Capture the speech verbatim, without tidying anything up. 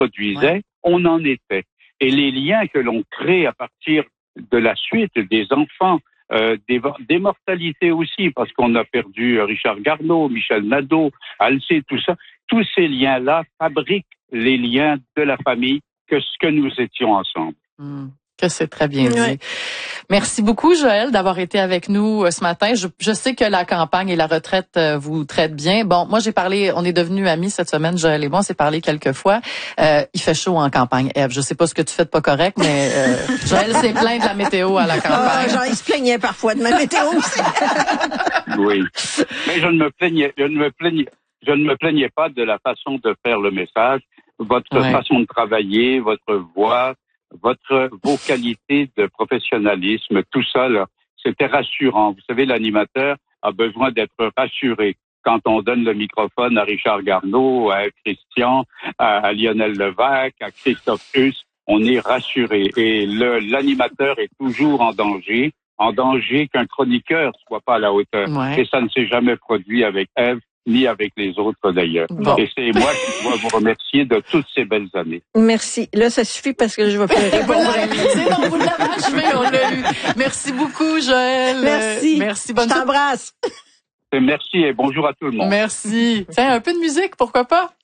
produisait, ouais. on en était. Et les liens que l'on crée à partir de la suite des enfants, euh, des, des mortalités aussi, parce qu'on a perdu Richard Garneau, Michel Nadeau, Alcé, tout ça, tous ces liens-là fabriquent les liens de la famille que ce que nous étions ensemble. Mmh. Que c'est très bien dit. Ouais. Merci beaucoup, Joël, d'avoir été avec nous ce matin. Je, je sais que la campagne et la retraite vous traitent bien. Bon, moi, j'ai parlé, on est devenus amis cette semaine, Joël et moi, on s'est parlé quelques fois. Euh, il fait chaud en campagne, Ève. Je sais pas ce que tu fais de pas correct, mais euh, Joël s'est plaint de la météo à la campagne. Oh, genre, il se plaignait parfois de ma météo aussi. Oui. Mais je ne me plaignais, je ne me plaignais, je ne me plaignais pas de la façon de faire le message, votre ouais. façon de travailler, votre voix, votre, vos qualités de professionnalisme, tout ça, là, c'était rassurant. Vous savez, l'animateur a besoin d'être rassuré. Quand on donne le microphone à Richard Garneau, à Christian, à, à Lionel Levac, à Christophe Huss, on est rassuré. Et le, l'animateur est toujours en danger, en danger qu'un chroniqueur soit pas à la hauteur. Ouais. Et ça ne s'est jamais produit avec Ève, ni avec les autres d'ailleurs. Bon. Et c'est moi qui dois vous remercier de toutes ces belles années. Merci. Là, ça suffit parce que je vais pleurer. Vous l'avez non, vous l'avez achevé, on l'a eu. Merci beaucoup, Joël. Merci. Merci. Bonne je t'embrasse. Merci et bonjour à tout le monde. Merci. Tiens, un peu de musique, pourquoi pas?